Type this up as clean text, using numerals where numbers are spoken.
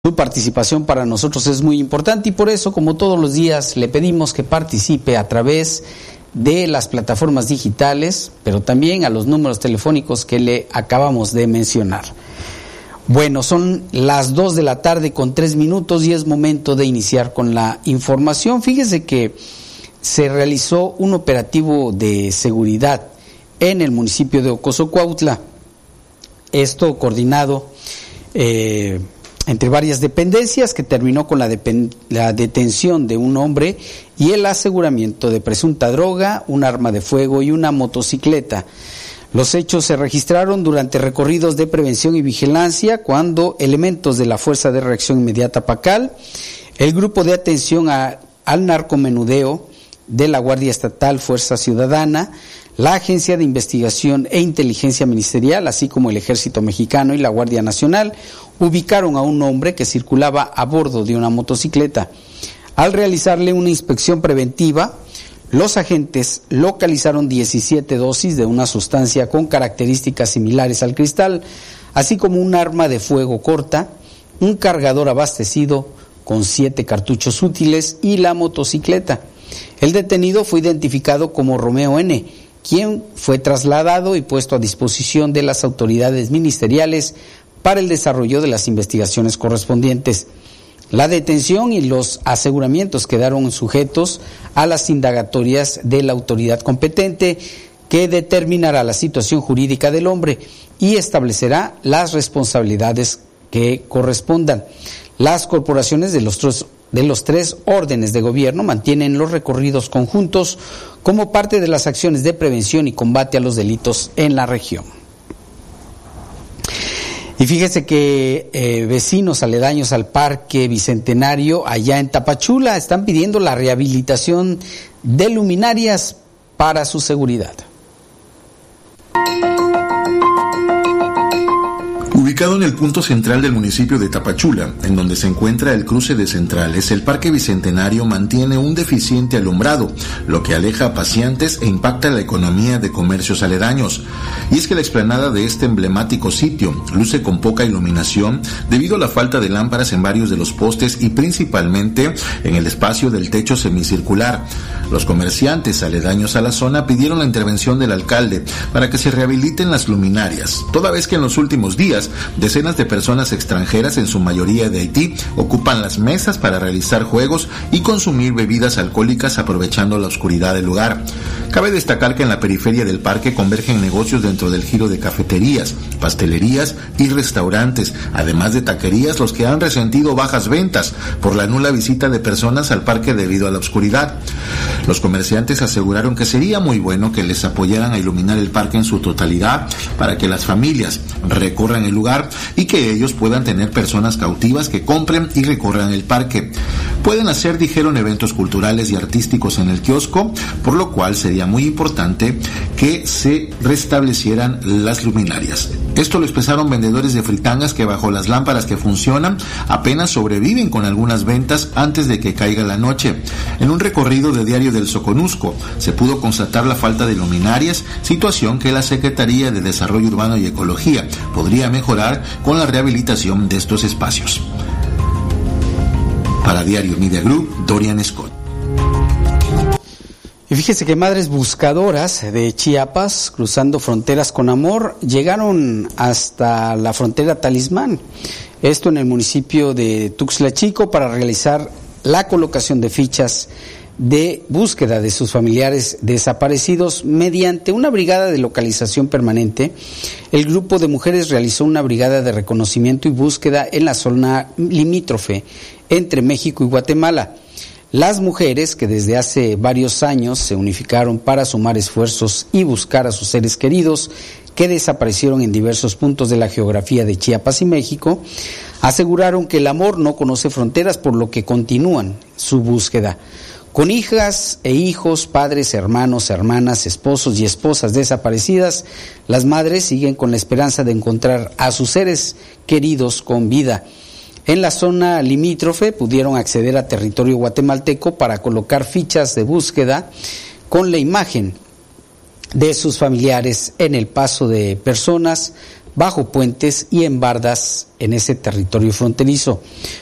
Su participación para nosotros es muy importante y por eso, como todos los días, le pedimos que participe a través de las plataformas digitales, pero también a los números telefónicos que le acabamos de mencionar. Bueno, son las 2 de la tarde con 3 minutos y es momento de iniciar con la información. Fíjese que se realizó un operativo de seguridad en el municipio de Ocosocuautla, esto coordinado entre varias dependencias, que terminó con la detención de un hombre y el aseguramiento de presunta droga, un arma de fuego y una motocicleta. Los hechos se registraron durante recorridos de prevención y vigilancia cuando elementos de la Fuerza de Reacción Inmediata PACAL, el Grupo de Atención al Narcomenudeo de la Guardia Estatal Fuerza Ciudadana, la Agencia de Investigación e Inteligencia Ministerial, así como el Ejército Mexicano y la Guardia Nacional, ubicaron a un hombre que circulaba a bordo de una motocicleta. Al realizarle una inspección preventiva, los agentes localizaron 17 dosis de una sustancia con características similares al cristal, así como un arma de fuego corta, un cargador abastecido con 7 cartuchos útiles y la motocicleta. El detenido fue identificado como Romeo N., quien fue trasladado y puesto a disposición de las autoridades ministeriales para el desarrollo de las investigaciones correspondientes. La detención y los aseguramientos quedaron sujetos a las indagatorias de la autoridad competente, que determinará la situación jurídica del hombre y establecerá las responsabilidades que correspondan. Las corporaciones de los tres órdenes de gobierno mantienen los recorridos conjuntos como parte de las acciones de prevención y combate a los delitos en la región. Y fíjese que vecinos aledaños al Parque Bicentenario allá en Tapachula están pidiendo la rehabilitación de luminarias para su seguridad. Ubicado en el punto central del municipio de Tapachula, en donde se encuentra el cruce de centrales, el Parque Bicentenario mantiene un deficiente alumbrado, lo que aleja a paseantes e impacta la economía de comercios aledaños. Y es que la explanada de este emblemático sitio luce con poca iluminación debido a la falta de lámparas en varios de los postes y principalmente en el espacio del techo semicircular. Los comerciantes aledaños a la zona pidieron la intervención del alcalde para que se rehabiliten las luminarias, toda vez que en los últimos días decenas de personas extranjeras, en su mayoría de Haití, ocupan las mesas para realizar juegos y consumir bebidas alcohólicas aprovechando la oscuridad del lugar. Cabe destacar que en la periferia del parque convergen negocios dentro del giro de cafeterías, pastelerías y restaurantes, además de taquerías, los que han resentido bajas ventas por la nula visita de personas al parque debido a la oscuridad. Los comerciantes aseguraron que sería muy bueno que les apoyaran a iluminar el parque en su totalidad para que las familias recorran el lugar y que ellos puedan tener personas cautivas que compren y recorran el parque. Pueden hacer, dijeron, eventos culturales y artísticos en el kiosco, por lo cual sería muy importante que se restablecieran las luminarias. Esto lo expresaron vendedores de fritangas que bajo las lámparas que funcionan apenas sobreviven con algunas ventas antes de que caiga la noche. En un recorrido de Diario del Soconusco se pudo constatar la falta de luminarias, situación que la Secretaría de Desarrollo Urbano y Ecología podría mejorar con la rehabilitación de estos espacios. Para Diario Media Group, Dorian Scott. Y fíjese que madres buscadoras de Chiapas, cruzando fronteras con amor, llegaron hasta la frontera Talismán, esto en el municipio de Tuxtla Chico, para realizar la colocación de fichas de búsqueda de sus familiares desaparecidos mediante una brigada de localización permanente. El grupo de mujeres realizó una brigada de reconocimiento y búsqueda en la zona limítrofe entre México y Guatemala. Las mujeres, que desde hace varios años se unificaron para sumar esfuerzos y buscar a sus seres queridos que desaparecieron en diversos puntos de la geografía de Chiapas y México, aseguraron que el amor no conoce fronteras, por lo que continúan su búsqueda. Con hijas e hijos, padres, hermanos, hermanas, esposos y esposas desaparecidas, las madres siguen con la esperanza de encontrar a sus seres queridos con vida. En la zona limítrofe pudieron acceder a territorio guatemalteco para colocar fichas de búsqueda con la imagen de sus familiares en el paso de personas bajo puentes y en bardas en ese territorio fronterizo.